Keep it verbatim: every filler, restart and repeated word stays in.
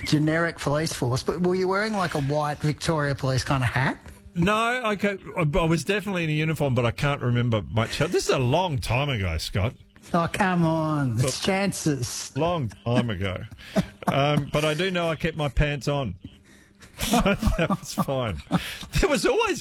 generic police force. But were you wearing like a white Victoria Police kind of hat? No, okay, I I was definitely in a uniform, but I can't remember much. This is a long time ago, Scott. Oh, come on. It's chances. Long time ago. Um, but I do know I kept my pants on. So that was fine. There was always